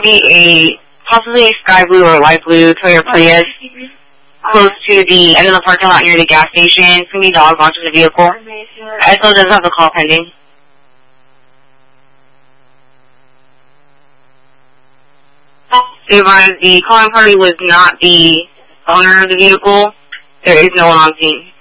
be possibly a sky blue or light blue Toyota Prius close to the end of the parking lot near the gas station. It's going to be dog watch of the vehicle. SO does have the call pending. They advised the calling party was not the owner of the vehicle. There is no one on scene.